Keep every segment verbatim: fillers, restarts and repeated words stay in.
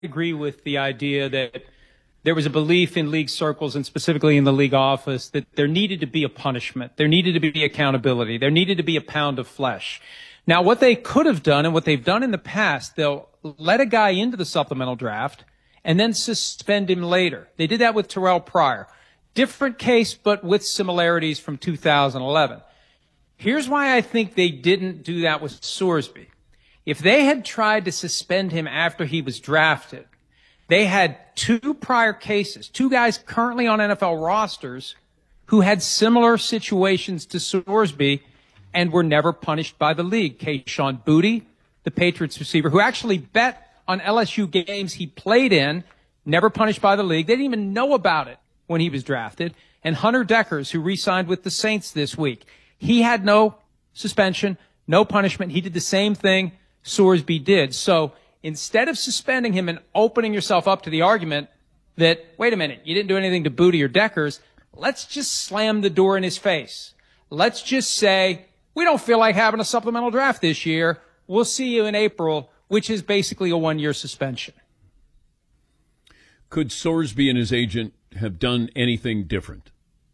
agree with the idea that there was a belief in league circles and specifically in the league office that there needed to be a punishment. There needed to be accountability. There needed to be a pound of flesh. Now, what they could have done and what they've done in the past, they'll let a guy into the supplemental draft and then suspend him later. They did that with Terrell Pryor. Different case, but with similarities from two thousand eleven. Here's why I think they didn't do that with Sorsby. If they had tried to suspend him after he was drafted, they had two prior cases, two guys currently on N F L rosters who had similar situations to Sorsby and were never punished by the league. Kayshon Boutte, the Patriots receiver, who actually bet on L S U games he played in, never punished by the league. They didn't even know about it when he was drafted. And Hunter Deckers, who re-signed with the Saints this week. He had no suspension, no punishment. He did the same thing Sorsby did. So instead of suspending him and opening yourself up to the argument that, wait a minute, you didn't do anything to Boutte or Deckers, let's just slam the door in his face. Let's just say, we don't feel like having a supplemental draft this year. We'll see you in April, which is basically a one-year suspension. Could Sorsby and his agent have done anything different?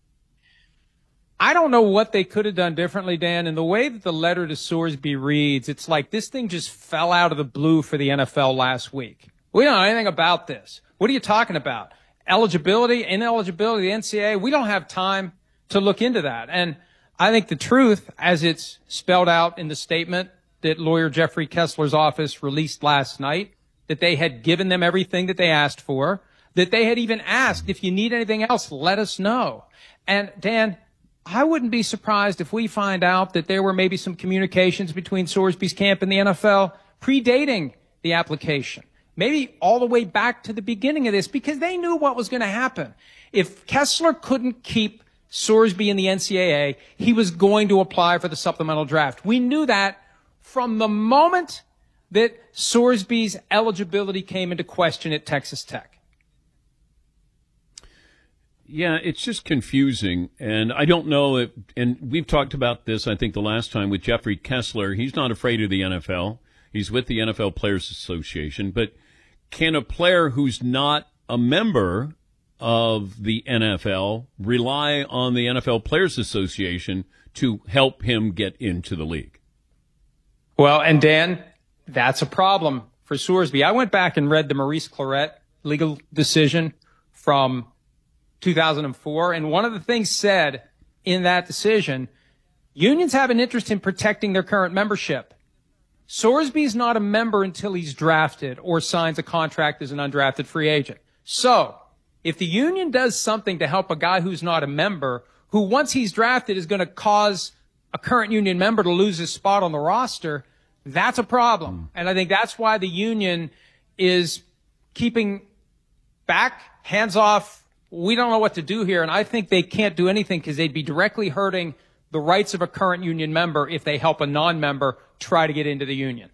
I don't know what they could have done differently, Dan. And the way that the letter to Sorsby reads, it's like this thing just fell out of the blue for the N F L last week. We don't know anything about this. What are you talking about? Eligibility, ineligibility, the N C double A? We don't have time to look into that. And I think the truth, as it's spelled out in the statement that lawyer Jeffrey Kessler's office released last night, that they had given them everything that they asked for, that they had even asked, if you need anything else, let us know. And Dan, I wouldn't be surprised if we find out that there were maybe some communications between Sorsby's camp and the N F L predating the application. Maybe all the way back to the beginning of this, because they knew what was going to happen. If Kessler couldn't keep Sorsby in the N C double A, he was going to apply for the supplemental draft. We knew that from the moment that Sorsby's eligibility came into question at Texas Tech. Yeah, it's just confusing, and I don't know if, and we've talked about this, I think, the last time with Jeffrey Kessler. He's not afraid of the N F L. He's with the N F L Players Association, but can a player who's not a member of the N F L rely on the N F L Players Association to help him get into the league? Well, and Dan, that's a problem for Sorsby. I went back and read the Maurice Clarett legal decision from two thousand four, and one of the things said in that decision, unions have an interest in protecting their current membership. Sorsby's not a member until he's drafted or signs a contract as an undrafted free agent. So if the union does something to help a guy who's not a member, who once he's drafted is going to cause a current union member to lose his spot on the roster, that's a problem. And I think that's why the union is keeping back, hands off. We don't know what to do here, and I think they can't do anything because they'd be directly hurting the rights of a current union member if they help a non-member try to get into the union.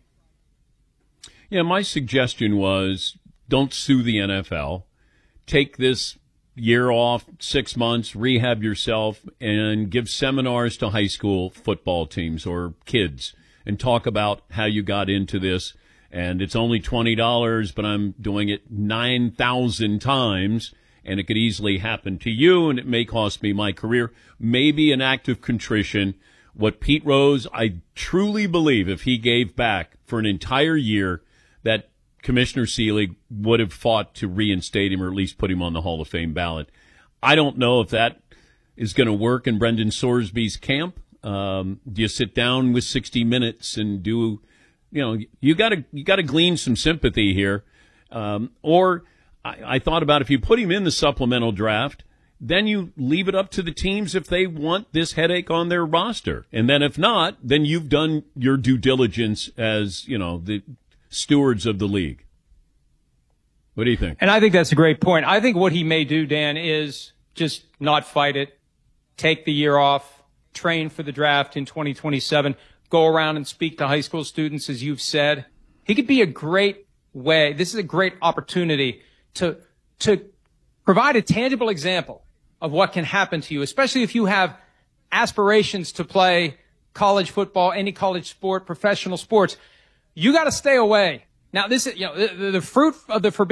Yeah, my suggestion was don't sue the N F L. Take this year off, six months, rehab yourself, and give seminars to high school football teams or kids and talk about how you got into this. And it's only twenty dollars, but I'm doing it nine thousand times. And it could easily happen to you, and it may cost me my career. Maybe an act of contrition. What Pete Rose, I truly believe if he gave back for an entire year, that Commissioner Seelig would have fought to reinstate him or at least put him on the Hall of Fame ballot. I don't know if that is going to work in Brendan Sorsby's camp. Um, do you sit down with sixty minutes and do, you know, you got to you got to glean some sympathy here, um, or I, I thought about if you put him in the supplemental draft, then you leave it up to the teams if they want this headache on their roster. And then if not, then you've done your due diligence as, you know, the stewards of the league. What do you think? And I think that's a great point. I think what he may do, Dan, is just not fight it, take the year off, train for the draft in twenty twenty-seven, go around and speak to high school students, as you've said. He could be a great way. This is a great opportunity to to provide a tangible example of what can happen to you, especially if you have aspirations to play college football, any college sport, professional sports. You got to stay away Now, this is, you know, the, the fruit of the forbidden